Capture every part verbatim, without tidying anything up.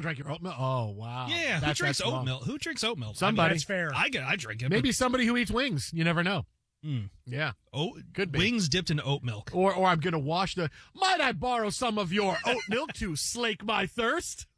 drank your oat milk? Oh, wow. Yeah, that's, who drinks that's oat long. milk? Who drinks oat milk? Somebody. I mean, That's fair. I get. I drink it. Maybe somebody who eats wings. You never know. Mm. Yeah. Oat, Could be. Wings dipped in oat milk. Or or I'm going to wash the... Might I borrow some of your oat milk to slake my thirst?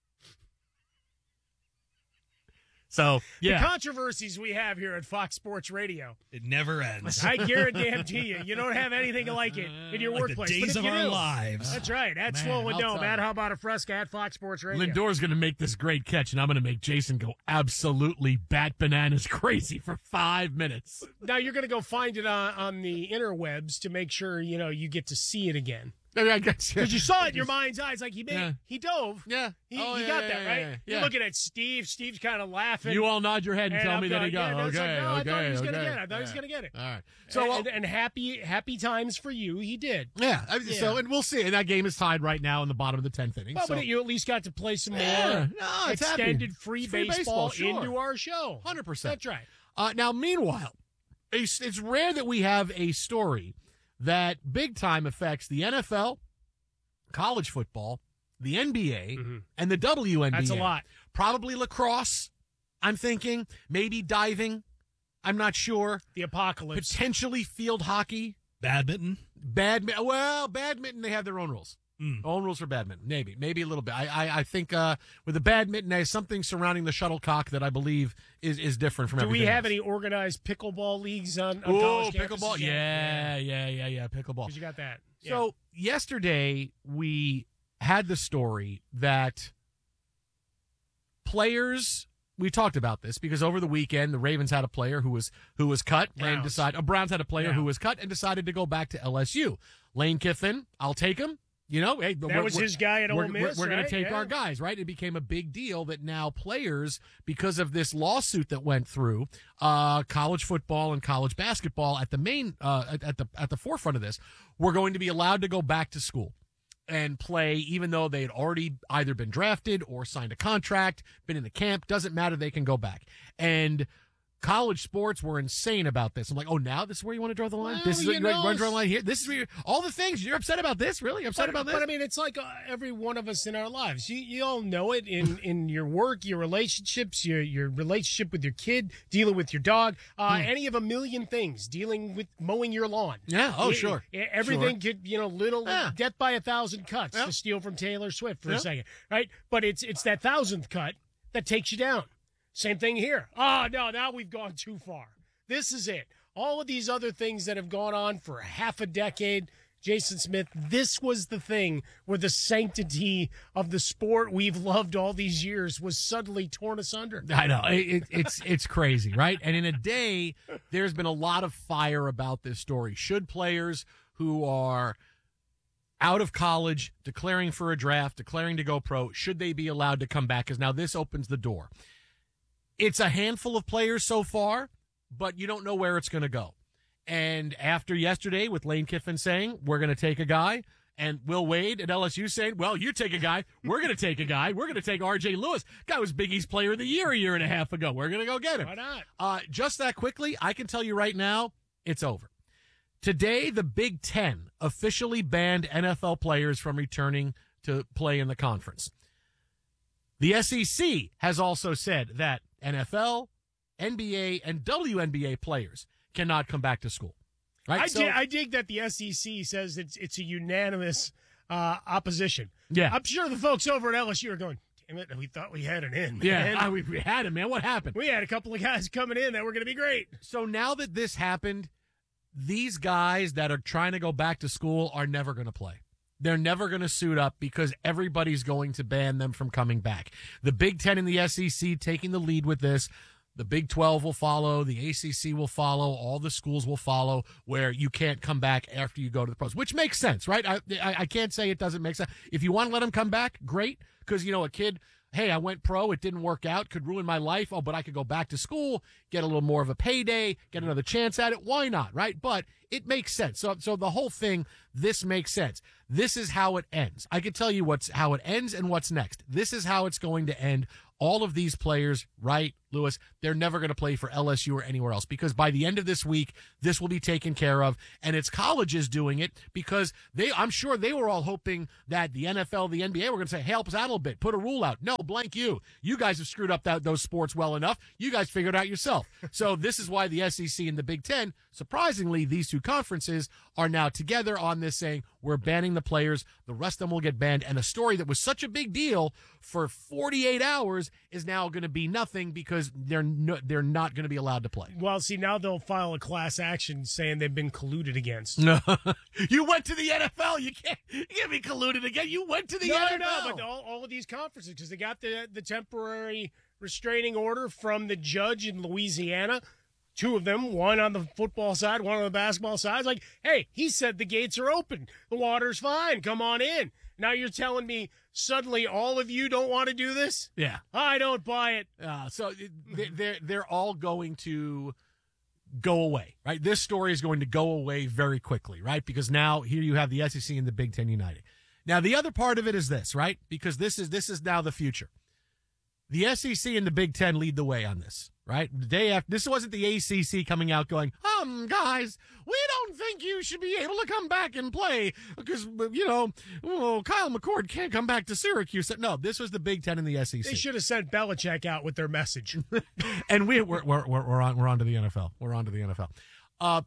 So, yeah. The controversies we have here at Fox Sports Radio. It never ends. I guarantee you, you don't have anything like it in your Like workplace. the but days if of you our do, lives. That's right. At Man, Swollen I'll Dome, tell at you. How About a Fresca, at Fox Sports Radio. Lindor's going to make this great catch, and I'm going to make Jason go absolutely bat bananas crazy for five minutes. Now you're going to go find it on, on the interwebs to make sure, you know, you get to see it again. I guess Because you saw it in your mind's eye. It's like he made, Yeah. he dove. Yeah. He, Oh, he yeah, got yeah, that, yeah, right? yeah, You're yeah. looking at Steve. Steve's kind of laughing. You all nod your head and, And tell I'm me that he going, got yeah, it. that's Okay, like, no, I okay, thought he was okay. going to get it. I thought he was Yeah. going to get it. All right. So, So, and, uh, and happy happy times for you. He did. yeah. I- Yeah. So, and we'll see. And that game is tied right now in the bottom of the tenth inning. Well, so, but you at least got to play some more Yeah. No, it's happy. extended free, It's free baseball, baseball, sure. into our show. one hundred percent. That's right. Uh, now, meanwhile, it's, it's rare that we have a story that big time affects the N F L, college football, the N B A, Mhm. and the W N B A. That's a lot. Probably lacrosse, I'm thinking. Maybe diving. I'm not sure. The apocalypse. Potentially field hockey. Badminton. Badminton. Well, badminton, they have their own rules. Mm. Own rules for badminton. Maybe. Maybe a little bit. I I, I think uh, with the badminton, there's something surrounding the shuttlecock that I believe is, is different from Do everything we have else. any organized pickleball leagues on, on Oh, college pickleball. campuses yet? Yeah, yeah, yeah, yeah. Pickleball. Because you got that. Yeah. So yesterday we had the story that players. We talked about this because over the weekend the Ravens had a player who was who was cut and Browns. decided. Oh, Browns had a player Yeah. who was cut and decided to go back to L S U. Lane Kiffin, I'll take him. You know, hey, that was his guy at we're, Ole Miss, We're, we're going right? to take Yeah. our guys, right? It became a big deal that now players, because of this lawsuit that went through, uh, college football and college basketball at the main, uh, at, at the at the forefront of this, were going to be allowed to go back to school and play, even though they had already either been drafted or signed a contract, been in the camp. Doesn't matter; they can go back. And college sports were insane about this. I'm like, oh, now this is where you want to draw the line? Well, this is you where you know, want to draw the line here. This is where you, all the things you're upset about. This really upset But, about this? but I mean, it's like uh, every one of us in our lives. You you all know it in, in your work, your relationships, your your relationship with your kid, dealing with your dog, uh, any of a million things, dealing with mowing your lawn. Yeah. Oh, It- sure. it- everything could, you know, little Yeah. death by a thousand cuts Yeah. to steal from Taylor Swift for Yeah. a second, right? But it's it's that thousandth cut that takes you down. Same thing here. Oh no, now we've gone too far. This is it. All of these other things that have gone on for half a decade, Jason Smith, this was the thing where the sanctity of the sport we've loved all these years was suddenly torn asunder. I know it, it, it's it's crazy, right? And in a day, there's been a lot of fire about this story. Should players who are out of college, declaring for a draft, declaring to go pro, should they be allowed to come back? Because now this opens the door. It's a handful of players so far, but you don't know where it's going to go. And after yesterday, with Lane Kiffin saying, we're going to take a guy, and Will Wade at L S U saying, well, you take a guy, we're going to take a guy, we're going to take R J Lewis. Guy was Big East Player of the Year a year and a half ago. We're going to go get him. Why not? Uh, just that quickly, I can tell you right now, it's over. Today, the Big Ten officially banned N F L players from returning to play in the conference. The S E C has also said that N F L, N B A, and W N B A players cannot come back to school. Right? I, So- dig, I dig that the S E C says it's it's a unanimous uh, opposition. Yeah. I'm sure the folks over at L S U are going, damn it, we thought we had an in. Man. yeah, I- we, we had him, man. What happened? We had a couple of guys coming in that were going to be great. So now that this happened, these guys that are trying to go back to school are never going to play. They're never going to suit up because everybody's going to ban them from coming back. The Big Ten and the S E C taking the lead with this. The Big twelve will follow. The A C C will follow. All the schools will follow where you can't come back after you go to the pros, which makes sense, right? I, I, I can't say it doesn't make sense. If you want to let them come back, great. Because, you know, a kid, hey, I went pro, it didn't work out, could ruin my life. Oh, but I could go back to school, get a little more of a payday, get another chance at it. Why not, right? But it makes sense. So, so the whole thing, this makes sense. This is how it ends. I can tell you what's how it ends and what's next. This is how it's going to end. All of these players, right, Lewis, they're never going to play for L S U or anywhere else because by the end of this week, this will be taken care of. And it's colleges doing it because they, I'm sure they were all hoping that the N F L, the N B A were going to say, hey, help us out a little little bit. Put a rule out. No, blank you. You guys have screwed up that, those sports well enough. You guys figure it out yourself. So this is why the S E C and the Big Ten, surprisingly, these two conferences are now together on this saying, we're banning the players. The rest of them will get banned. And a story that was such a big deal for forty-eight hours is now going to be nothing because they're no, they're not going to be allowed to play. Well, see, now they'll file a class action saying they've been colluded against. No, you went to the N F L. You can't, you can't be colluded again. You went to the no, N F L. No, no, but all, all of these conferences, because they got the the temporary restraining order from the judge in Louisiana. Two of them, one on the football side, one on the basketball side. It's like, hey, he said the gates are open. The water's fine. Come on in. Now you're telling me suddenly all of you don't want to do this? Yeah. I don't buy it. Uh, so it- they're, they're all going to go away, right? This story is going to go away very quickly, right? Because now here you have the S E C and the Big Ten united. Now, the other part of it is this, right? Because this is this is now the future. The S E C and the Big Ten lead the way on this, right? The day after, this wasn't the A C C coming out going, um, guys, we don't think you should be able to come back and play because, you know, well, Kyle McCord can't come back to Syracuse. No, this was the Big Ten and the S E C. They should have sent Belichick out with their message. And we, we're, we're, we're, we're on, we're on to the N F L. We're on to the N F L. Uh,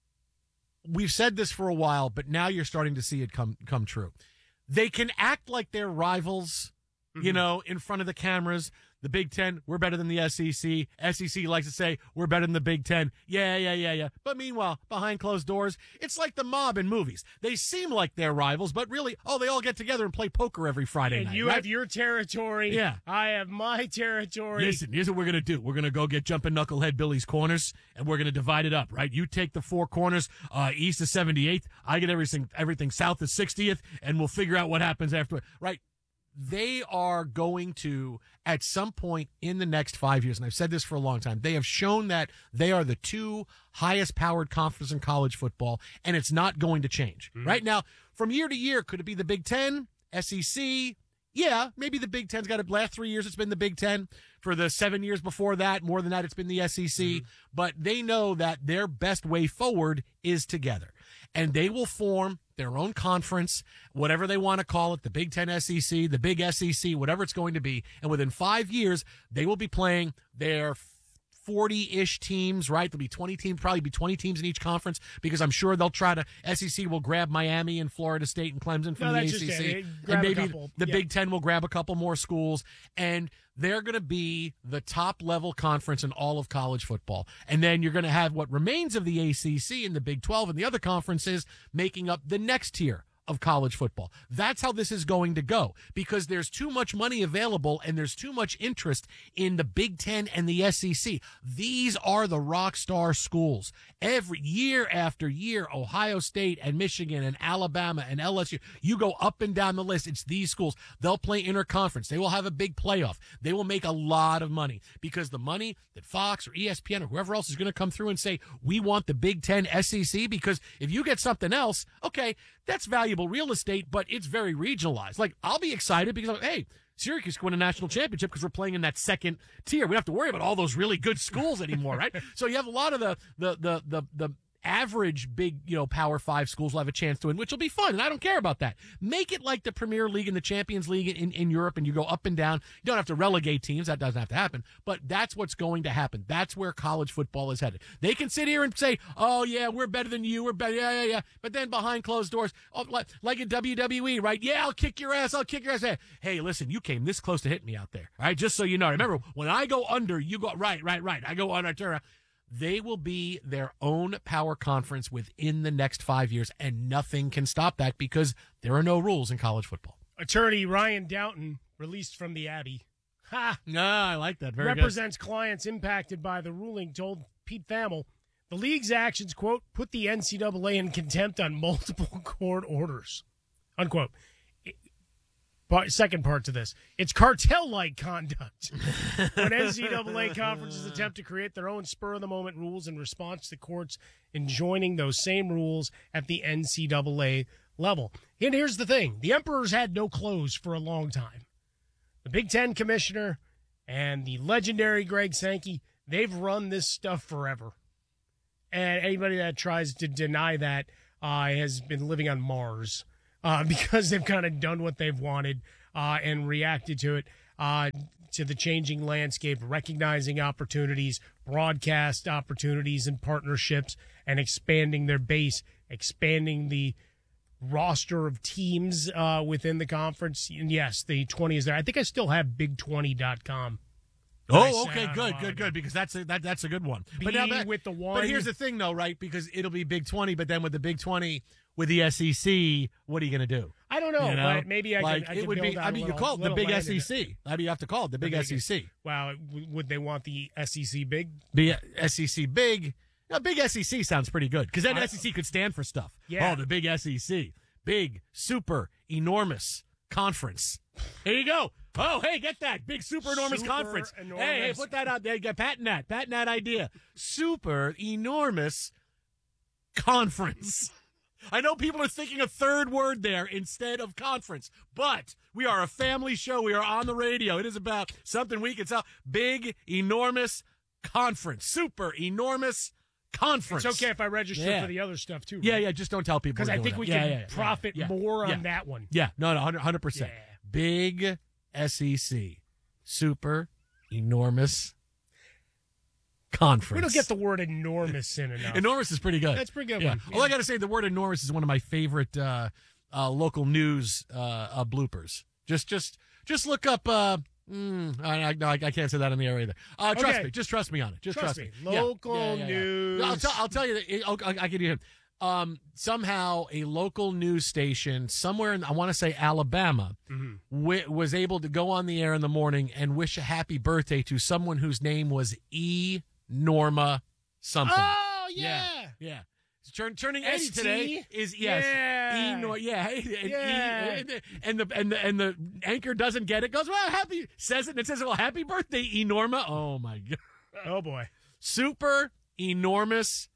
we've said this for a while, but now you're starting to see it come, come true. They can act like they're rivals, you know, in front of the cameras. The Big Ten, we're better than the S E C. S E C likes to say, we're better than the Big Ten. Yeah, yeah, yeah, yeah. But meanwhile, behind closed doors, it's like the mob in movies. They seem like they're rivals, but really, oh, they all get together and play poker every Friday And night. you right? have your territory. Yeah. I have my territory. Listen, here's what we're going to do. We're going to go get Jumpin' Knucklehead Billy's corners, and we're going to divide it up, right? You take the four corners uh, east of seventy-eighth. I get everything everything south of sixtieth, and we'll figure out what happens after, right? They are going to, at some point in the next five years, and I've said this for a long time, they have shown that they are the two highest powered conferences in college football, and it's not going to change. Mm-hmm. Right now, from year to year, could it be the Big Ten, S E C? Yeah, maybe the Big Ten's got it. Last three years, it's been the Big Ten. For the seven years before that, more than that, it's been the S E C. Mm-hmm. But they know that their best way forward is together. And they will form their own conference, whatever they want to call it, the Big Ten S E C, the Big S E C, whatever it's going to be. And within five years, they will be playing their forty-ish teams, right? There'll be twenty teams, probably be twenty teams in each conference because I'm sure they'll try to, S E C will grab Miami and Florida State and Clemson from no, the that's A C C. Just, yeah, and maybe couple, the yeah. Big Ten will grab a couple more schools. And they're going to be the top level conference in all of college football. And then you're going to have what remains of the A C C and the Big twelve and the other conferences making up the next tier of college football. That's how this is going to go because there's too much money available and there's too much interest in the Big Ten and the S E C. These are the rock star schools. Every year after year, Ohio State and Michigan and Alabama and L S U, you go up and down the list. It's these schools. They'll play interconference. They will have a big playoff. They will make a lot of money because the money that Fox or E S P N or whoever else is going to come through and say, we want the Big Ten S E C because if you get something else, okay, that's valuable real estate, but it's very regionalized. Like, I'll be excited because, hey, Syracuse can win a national championship because we're playing in that second tier. We don't have to worry about all those really good schools anymore, right? So you have a lot of the the the the the average big, you know, Power Five schools will have a chance to win, which will be fun, and I don't care about that. Make it like the Premier League and the Champions League in, in Europe, and you go up and down. You don't have to relegate teams. That doesn't have to happen, but that's what's going to happen. That's where college football is headed. They can sit here and say, oh, yeah, we're better than you. We're better. Yeah, yeah, yeah. But then behind closed doors, oh, like, like in W W E, right? Yeah, I'll kick your ass. I'll kick your ass. Hey, hey, listen, you came this close to hitting me out there. All right, just so you know. Remember, when I go under, you go right, right, right. I go under, I turn around. They will be their own power conference within the next five years, and nothing can stop that because there are no rules in college football. Attorney Ryan Doughton, released from the Abbey. Ha! No, I like that. Very represents good. Clients impacted by the ruling, told Pete Thamel. The league's actions, quote, put the N C double A in contempt on multiple court orders, unquote. Part, second part to this, it's cartel-like conduct when N C double A conferences attempt to create their own spur-of-the-moment rules in response to courts enjoining those same rules at the N C double A level. And here's the thing. The Emperor's had no clothes for a long time. The Big Ten commissioner and the legendary Greg Sankey, they've run this stuff forever. And anybody that tries to deny that uh, has been living on Mars. Uh, because they've kind of done what they've wanted. uh, and reacted to it, uh, to the changing landscape, recognizing opportunities, broadcast opportunities and partnerships, and expanding their base, expanding the roster of teams uh, within the conference. And yes, the twenty is there. I think I still have big twenty dot com. Oh, okay, good, good, good, because that's a, that, that's a good one. B but now that, with the one. But here's the thing, though, right? Because it'll be Big twenty, but then with the Big twenty with the S E C, what are you going to do? I don't know, You know? but maybe I like, can. I it can would build be. out I a mean, little, you call it the little Big land S E C. I mean, you have to call it the Big, big S E C. Wow, w- would they want the S E C big? The S E C big. Now, Big S E C sounds pretty good because then I- S E C could stand for stuff. Yeah. Oh, the Big S E C, big, super, enormous conference. There you go. Oh, hey, get that big, super enormous Super conference. enormous. Hey, hey, put that out there. Get patent that, patent that idea. Super enormous conference. I know people are thinking a third word there instead of conference, but we are a family show. We are on the radio. It is about something we can tell. Big, enormous conference. Super enormous conference. It's okay if I register Yeah. for the other stuff too. Yeah, yeah. Just don't tell people Because we're I doing think that. we Yeah, can yeah, yeah, profit yeah, more yeah. on that one. Yeah, no, no, one hundred percent. Yeah. Big S E C, super enormous conference. We don't get the word enormous in enough. Enormous is pretty good. That's a pretty good yeah. one. All I got to say, the word enormous is one of my favorite uh, uh, local news uh, uh, bloopers. Just, just, just look up. Uh, mm, I, I, no, I, I can't say that in the area either. Uh, trust Okay. me. Just trust me on it. Just Trust trust, me. Yeah. Local Yeah, yeah, yeah. news. I'll, tell, I'll tell you. That, I'll, I'll, I'll give you him. Um, somehow a local news station somewhere in, I want to say Alabama, Mhm. wi- was able to go on the air in the morning and wish a happy birthday to someone whose name was E. Norma something. Oh Yeah. yeah. Yeah. Turn, turning eighty S T? today is yes. Yeah. E Nor, yeah. And, Yeah. E, and the and the and the anchor doesn't get it. Goes, well, happy says it and it says, well, happy birthday, E Norma. Oh my god. Oh boy. Super enormous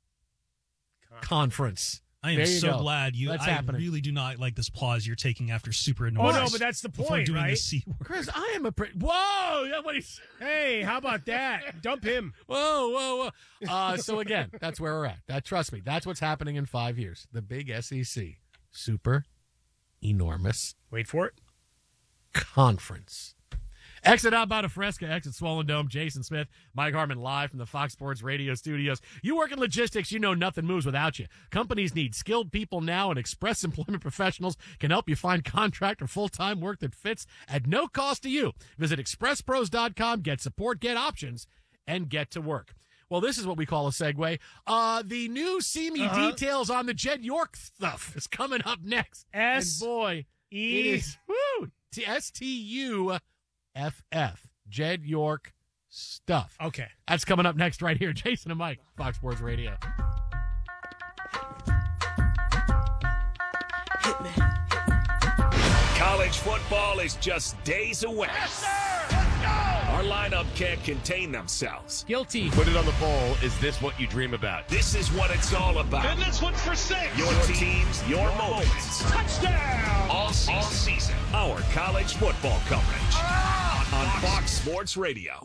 conference. I am There you so go. glad you. That's I happening. really do not like this pause you're taking after super Oh enormous. no, but that's the before point, doing right? the C word. Chris, I am a pre- whoa. Yeah, what he's Hey, how about that? Dump him. whoa, whoa, whoa. Uh, so again, that's where we're at. That trust me, that's what's happening in five years. The big S E C, super enormous Wait for it. conference. Exit out by the Fresca, exit Swollen Dome. Jason Smith, Mike Harmon live from the Fox Sports Radio studios. You work in logistics, you know nothing moves without you. Companies need skilled people now, and Express Employment Professionals can help you find contract or full-time work that fits at no cost to you. Visit express pros dot com, get support, get options, and get to work. Well, this is what we call a segue. Uh, the new See Me Uh-huh. details on the Jed York stuff is coming up next. S and boy, E. it is woo, T S T U F F. Jed York stuff. Okay. That's coming up next right here. Jason and Mike, Fox Sports Radio. College football is just days away. Yes, sir! Let's go! Our lineup can't contain themselves. Guilty. Put it on the bowl. Is this what you dream about? This is what it's all about. And this one's for six. Your teams, your moments. Touchdown. All season. All season. Our college football coverage. On Fox Sports Radio.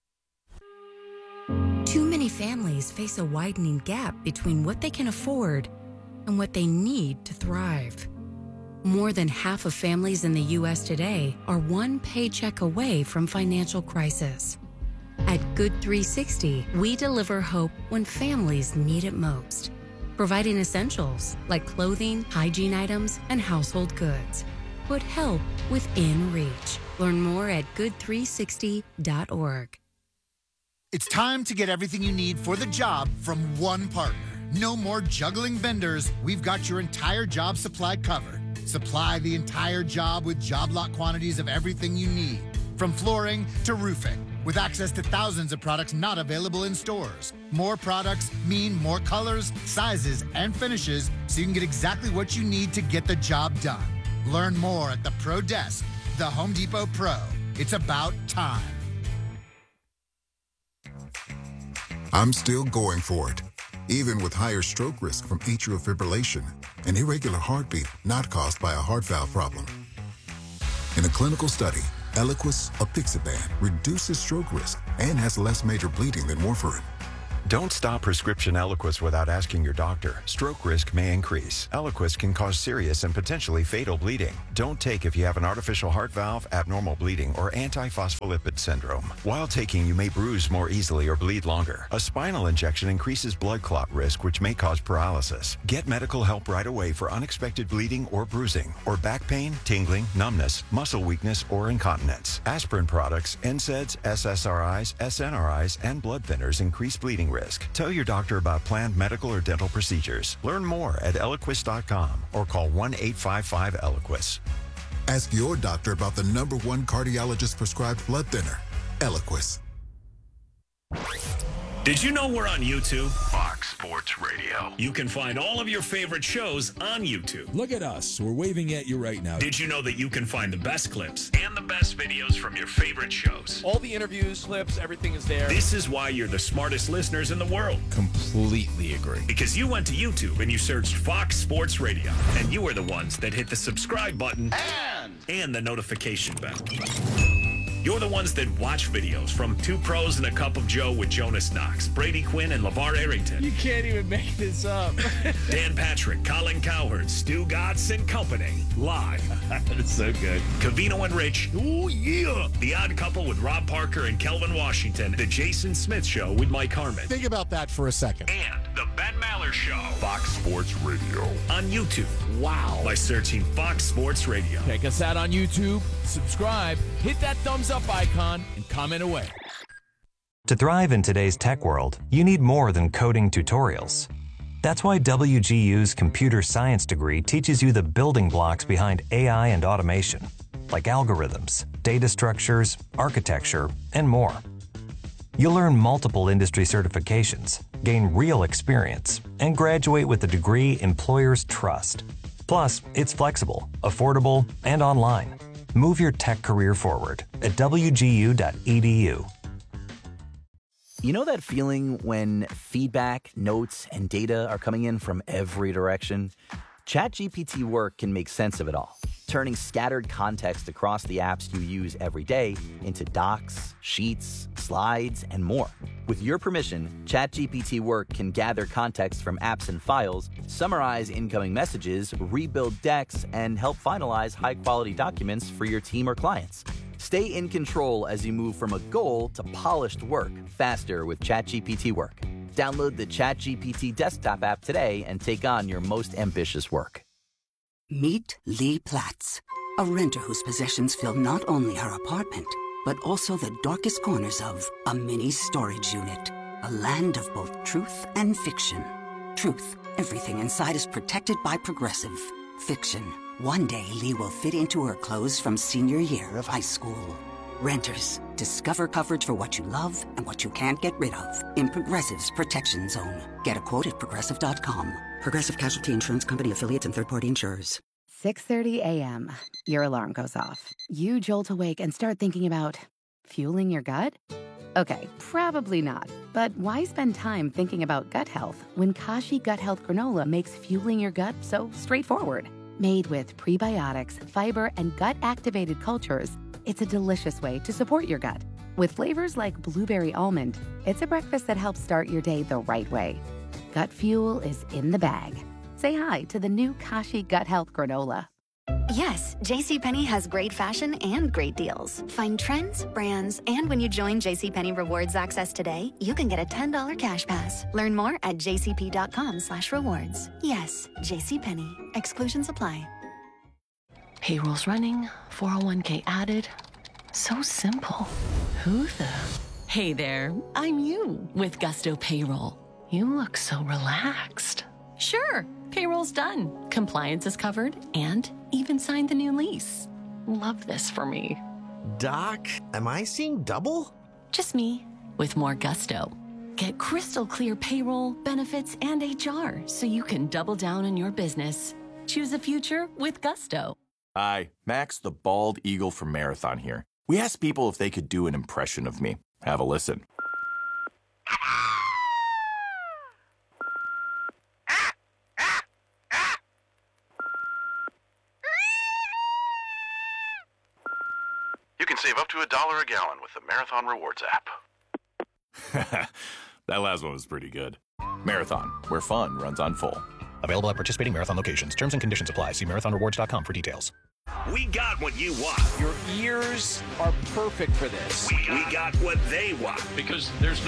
Too many families face a widening gap between what they can afford and what they need to thrive. More than half of families in the U S today are one paycheck away from financial crisis. At Good three sixty, we deliver hope when families need it most, providing essentials like clothing, hygiene items, and household goods. Put help within reach. Learn more at good three sixty dot org. It's time to get everything you need for the job from one partner. No more juggling vendors. We've got your entire job supply covered. Supply the entire job with job lot quantities of everything you need, from flooring to roofing, with access to thousands of products not available in stores. More products mean more colors, sizes, and finishes, so you can get exactly what you need to get the job done. Learn more at the Pro Desk, the Home Depot Pro. It's about time. I'm still going for it, even with higher stroke risk from atrial fibrillation, an irregular heartbeat not caused by a heart valve problem. In a clinical study, Eliquis apixaban reduces stroke risk and has less major bleeding than warfarin. Don't stop prescription Eliquis without asking your doctor. Stroke risk may increase. Eliquis can cause serious and potentially fatal bleeding. Don't take if you have an artificial heart valve, abnormal bleeding, or antiphospholipid syndrome. While taking, you may bruise more easily or bleed longer. A spinal injection increases blood clot risk, which may cause paralysis. Get medical help right away for unexpected bleeding or bruising, or back pain, tingling, numbness, muscle weakness, or incontinence. Aspirin products, N SAIDs, S S R Is, S N R Is, and blood thinners increase bleeding risk. Tell your doctor about planned medical or dental procedures. Learn more at Eliquis dot com or call one eight five five Eliquis. Ask your doctor about the number one cardiologist prescribed blood thinner, Eliquis. Did you know we're on YouTube? Fox Sports Radio. You can find all of your favorite shows on YouTube. Look at us. We're waving at you right now. Did you know that you can find the best clips and the best videos from your favorite shows? All the interviews, clips, everything is there. This is why you're the smartest listeners in the world. Completely agree. Because you went to YouTube and you searched Fox Sports Radio, and you were the ones that hit the subscribe button And, and the notification bell. You're the ones that watch videos from Two Pros and a Cup of Joe with Jonas Knox, Brady Quinn, and LeVar Arrington. you can't even make this up. Dan Patrick, Colin Cowherd, Stu Gotts and company. Live. That's so good. Cavino and Rich. Oh, yeah. The Odd Couple with Rob Parker and Kelvin Washington. The Jason Smith Show with Mike Harmon. Think about that for a second. And the Ben Maller Show. Fox Sports Radio. On YouTube. Wow. By searching Fox Sports Radio. Check us out on YouTube, subscribe, hit that thumbs up icon, and comment away. To thrive in today's tech world, you need more than coding tutorials. That's why W G U's computer science degree teaches you the building blocks behind A I and automation, like algorithms, data structures, architecture, and more. You'll earn multiple industry certifications, gain real experience, and graduate with a degree employers trust. Plus, it's flexible, affordable, and online. Move your tech career forward at W G U dot E D U. You know that feeling when feedback, notes, and data are coming in from every direction? ChatGPT Work can make sense of it all, turning scattered context across the apps you use every day into docs, sheets, slides, and more. With your permission, ChatGPT Work can gather context from apps and files, summarize incoming messages, rebuild decks, and help finalize high-quality documents for your team or clients. Stay in control as you move from a goal to polished work faster with ChatGPT Work. Download the ChatGPT desktop app today and take on your most ambitious work. Meet Lee Platts, a renter whose possessions fill not only her apartment, but also the darkest corners of a mini storage unit. A land of both truth and fiction. Truth, everything inside is protected by Progressive. Fiction, one day Lee will fit into her clothes from senior year of high school. Renters, discover coverage for what you love and what you can't get rid of in Progressive's Protection Zone. Get a quote at progressive dot com. Progressive Casualty Insurance Company, affiliates, and third-party insurers. six thirty a.m. Your alarm goes off. You jolt awake and start thinking about fueling your gut? Okay, probably not. But why spend time thinking about gut health when Kashi Gut Health Granola makes fueling your gut so straightforward? Made with prebiotics, fiber, and gut-activated cultures, it's a delicious way to support your gut. With flavors like blueberry almond, it's a breakfast that helps start your day the right way. Gut fuel is in the bag. Say hi to the new Kashi Gut Health Granola. Yes, JCPenney has great fashion and great deals. Find trends, brands, and when you join JCPenney Rewards Access today, you can get a ten dollars cash pass. Learn more at jcp.com slash rewards. Yes, JCPenney. Exclusions apply. Payroll's running, four oh one k added. So simple. Who the? Hey there, I'm you with Gusto Payroll. You look so relaxed. Sure, payroll's done. Compliance is covered and even signed the new lease. Love this for me. Doc, am I seeing double? Just me with more gusto. Get crystal clear payroll, benefits, and H R so you can double down on your business. Choose a future with Gusto. Hi, Max the Bald Eagle from Marathon here. We asked people if they could do an impression of me. Have a listen. You can save up to a dollar a gallon with the Marathon Rewards app. That last one was pretty good. Marathon, where fun runs on full. Available at participating Marathon locations. Terms and conditions apply. See marathon rewards dot com for details. We got what you want. Your ears are perfect for this. We, we got what they want. Because there's